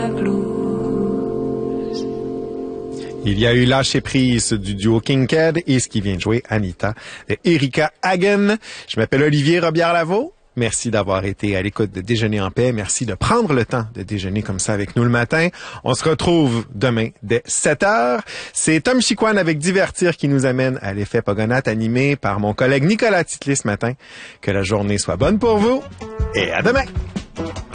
Il y a eu lâcher prise du duo Kinked et ce qui vient de jouer Anita de Erika Hagen. Je m'appelle Olivier Robillard-Lavaux. Merci d'avoir été à l'écoute de Déjeuner en paix. Merci de prendre le temps de déjeuner comme ça avec nous le matin. On se retrouve demain dès 7 heures. C'est Tom Chiquan avec Divertir qui nous amène à l'effet Pogonat animé par mon collègue Nicolas Titlis ce matin. Que la journée soit bonne pour vous et à demain!